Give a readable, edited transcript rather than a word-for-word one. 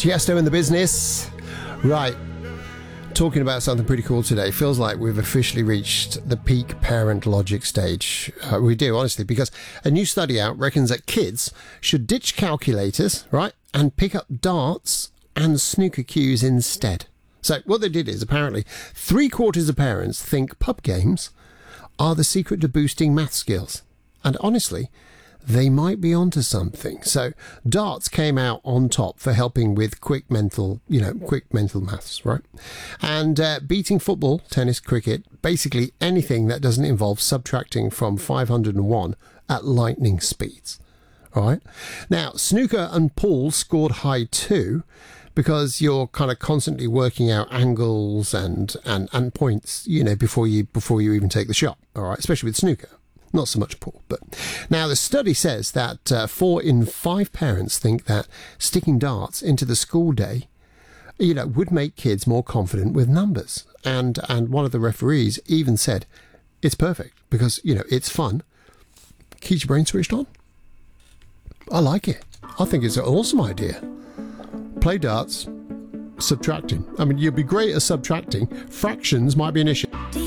Tiesto in the business. Right. Talking about something pretty cool today. Feels like we've officially reached the peak parent logic stage. We do, honestly, because a new study out reckons that kids should ditch calculators, right, and pick up darts and snooker cues instead. So what they did is, apparently, 3/4 of parents think pub games are the secret to boosting math skills. And honestly, they might be onto something. So darts came out on top for helping with quick mental maths, right? And beating football, tennis, cricket, basically anything that doesn't involve subtracting from 501 at lightning speeds, all right? Now, snooker and pool scored high too, because you're kind of constantly working out angles and points, before you even take the shot, all right? Especially with snooker. Not so much pool, but now the study says that 4 in 5 parents think that sticking darts into the school day, would make kids more confident with numbers. And one of the referees even said, it's perfect because, it's fun. Keeps your brain switched on. I like it. I think it's an awesome idea. Play darts, subtracting. I mean, you'd be great at subtracting. Fractions might be an issue.